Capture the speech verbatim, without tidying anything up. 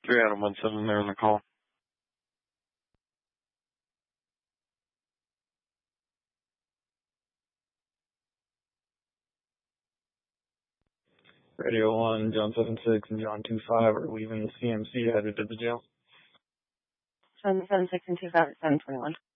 three Adam one seven there on the call. Radio one, John seven six and John two five are leaving the C M C headed to the jail. John seven six and two five at seven twenty-one.